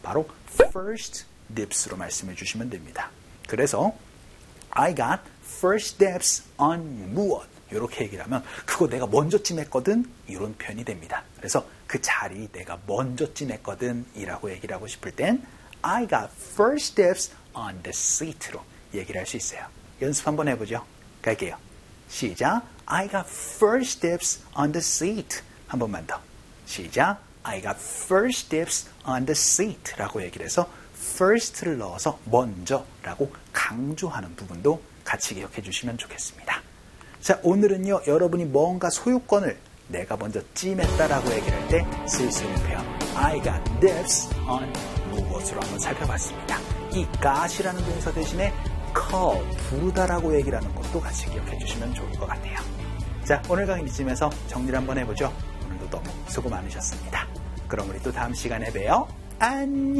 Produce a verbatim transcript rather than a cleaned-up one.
바로 first dibs로 말씀해 주시면 됩니다. 그래서 I got first dibs on 무엇 이렇게 얘기를 하면 그거 내가 먼저 찜했거든 이런 표현이 됩니다. 그래서 그 자리 내가 먼저 찜했거든 이라고 얘기를 하고 싶을 땐 I got first dibs on the seat로 얘기를 할 수 있어요. 연습 한번 해보죠. 갈게요. 시작. I got first dibs on the seat. 한 번만 더. 시작. I got first dibs on the seat 라고 얘기를 해서 first를 넣어서 먼저라고 강조하는 부분도 같이 기억해 주시면 좋겠습니다. 자, 오늘은요, 여러분이 뭔가 소유권을 내가 먼저 찜했다라고 얘기를 할 때 쓸 수 있는 표현 I got dibs on 무엇으로 한번 살펴봤습니다. 이 got이라는 동사 대신에 call, 부르다라고 얘기를 하는 것도 같이 기억해 주시면 좋을 것 같아요. 자, 오늘 강의 이쯤에서 정리를 한번 해보죠. 오늘도 너무 수고 많으셨습니다. 그럼 우리 또 다음 시간에 봬요. 안녕!